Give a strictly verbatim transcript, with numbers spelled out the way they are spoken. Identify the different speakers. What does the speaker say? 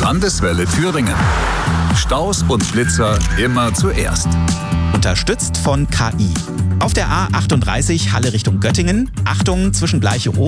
Speaker 1: Landeswelle Thüringen. Staus und Blitzer immer zuerst.
Speaker 2: Unterstützt von K I. Auf der A achtunddreißig Halle Richtung Göttingen. Achtung, zwischen Bleiche